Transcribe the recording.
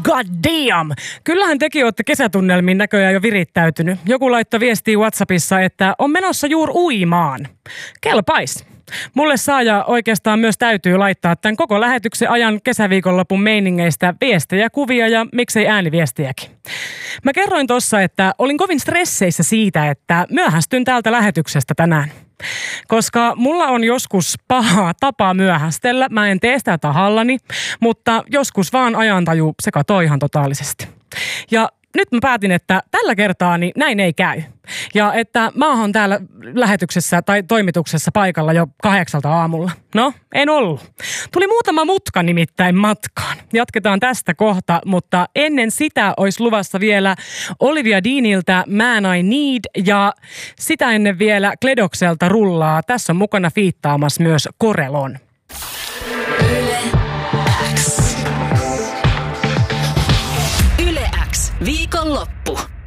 God damn! Kyllähän tekin olette kesätunnelmiin näköjään jo virittäytynyt. Joku laittoi viestiä WhatsAppissa, että on menossa juuri uimaan. Kelpais. Mulle saa ja oikeastaan myös täytyy laittaa tämän koko lähetyksen ajan kesäviikonlopun meiningeistä viestejä, kuvia ja miksei ääniviestiäkin. Mä kerroin tossa, että olin kovin stresseissä siitä, että myöhästyn täältä lähetyksestä tänään. Koska mulla on joskus paha tapa myöhästellä, mä en tee sitä tahallani, mutta joskus vaan ajantaju se katoo ihan totaalisesti. Ja nyt mä päätin, että tällä kertaa niin näin ei käy. Ja että mä oon täällä lähetyksessä tai toimituksessa paikalla jo 8 aamulla. No, en ollut. Tuli muutama mutka nimittäin matkaan. Jatketaan tästä kohta, mutta ennen sitä olisi luvassa vielä Olivia Deaniltä Man I Need ja sitä ennen vielä Kledokselta Rullaa. Tässä on mukana fiittaamassa myös Korelon. Yle X. Viikonloppu.